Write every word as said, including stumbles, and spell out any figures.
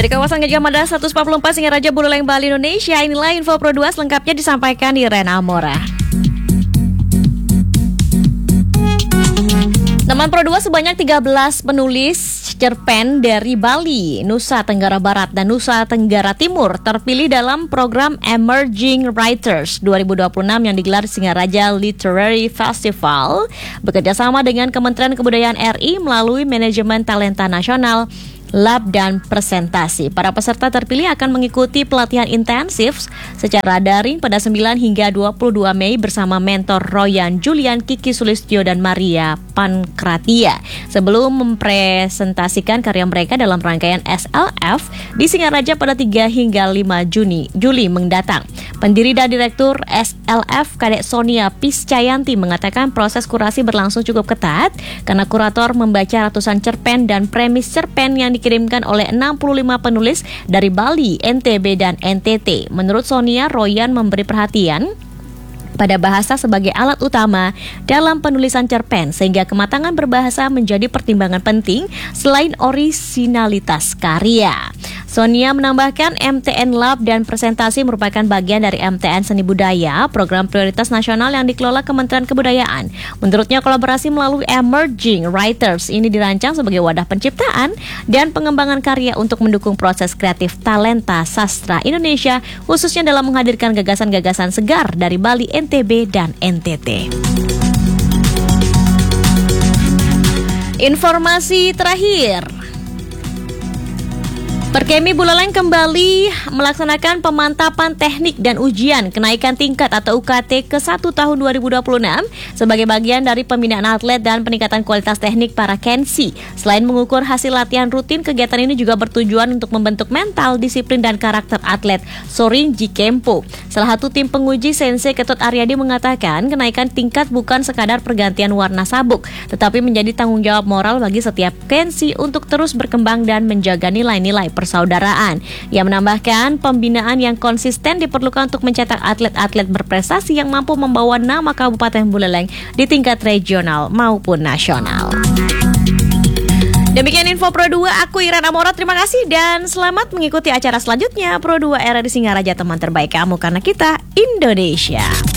Dari kawasan Gajah Mada seratus empat puluh empat Singaraja Buleleng Bali Indonesia, inilah info Pro dua selengkapnya disampaikan di Ren Amora. Teman Pro dua, sebanyak tiga belas penulis cerpen dari Bali, Nusa Tenggara Barat, dan Nusa Tenggara Timur terpilih dalam program Emerging Writers dua ribu dua puluh enam yang digelar di Singaraja Literary Festival bekerjasama dengan Kementerian Kebudayaan R I melalui Manajemen Talenta Nasional, lab dan presentasi. Para peserta terpilih akan mengikuti pelatihan intensif secara daring pada sembilan hingga dua puluh dua Mei bersama mentor Royan Julian, Kiki Sulistyo, dan Maria Pankratia sebelum mempresentasikan karya mereka dalam rangkaian S L F di Singaraja pada tiga hingga lima Juni Juli mendatang. Pendiri dan Direktur S L F, Kadek Sonia Piscayanti, mengatakan proses kurasi berlangsung cukup ketat karena kurator membaca ratusan cerpen dan premis cerpen yang dikirimkan oleh enam puluh lima penulis dari Bali, N T B, dan N T T. Menurut Sonia, Royan memberi perhatian pada bahasa sebagai alat utama dalam penulisan cerpen, sehingga kematangan berbahasa menjadi pertimbangan penting selain orisinalitas karya. Sonia menambahkan M T N Lab dan presentasi merupakan bagian dari M T N Seni Budaya, program prioritas nasional yang dikelola Kementerian Kebudayaan. Menurutnya, kolaborasi melalui Emerging Writers ini dirancang sebagai wadah penciptaan dan pengembangan karya untuk mendukung proses kreatif talenta sastra Indonesia, khususnya dalam menghadirkan gagasan-gagasan segar dari Bali, N T B, dan N T T. Informasi terakhir, Perkemi Buleleng kembali melaksanakan pemantapan teknik dan ujian kenaikan tingkat atau U K T ke satu tahun dua ribu dua puluh enam sebagai bagian dari pembinaan atlet dan peningkatan kualitas teknik para Kensi. Selain mengukur hasil latihan rutin, kegiatan ini juga bertujuan untuk membentuk mental, disiplin, dan karakter atlet. Sorin Jikempo, salah satu tim penguji, Sensei Ketut Aryadi, mengatakan kenaikan tingkat bukan sekadar pergantian warna sabuk, tetapi menjadi tanggung jawab moral bagi setiap Kensi untuk terus berkembang dan menjaga nilai-nilai persaudaraan. Ia menambahkan pembinaan yang konsisten diperlukan untuk mencetak atlet-atlet berprestasi yang mampu membawa nama Kabupaten Buleleng di tingkat regional maupun nasional. Demikian info Pro dua, aku Iran Amora, terima kasih dan selamat mengikuti acara selanjutnya Pro dua Era di Singaraja, teman terbaik kamu karena kita Indonesia.